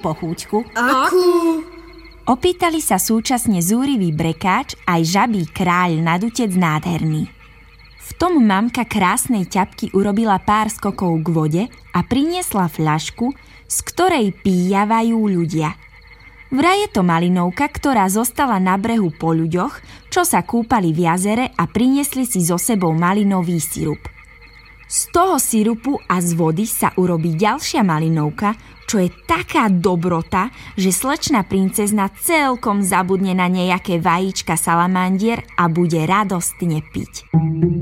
pochúťku? Akú? Opýtali sa súčasne zúrivý brekáč aj žabí kráľ nadutec nádherný. V tom mamka krásnej ťapky urobila pár skokov k vode a priniesla fľašku, z ktorej píjavajú ľudia. Vraj je to malinovka, ktorá zostala na brehu po ľuďoch, čo sa kúpali v jazere a priniesli si so sebou malinový sirup. Z toho sirupu a z vody sa urobí ďalšia malinovka, čo je taká dobrota, že slečna princezna celkom zabudne na nejaké vajíčka salamandier a bude radostne piť.